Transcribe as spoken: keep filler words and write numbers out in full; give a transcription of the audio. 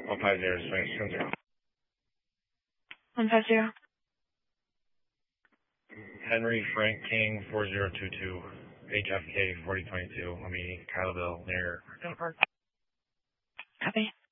one five zero, swing, swing zero. one five zero. Henry Frank King, four zero two two, H F K, forty twenty-two, let me, Kylaville, near Dental Park. Copy.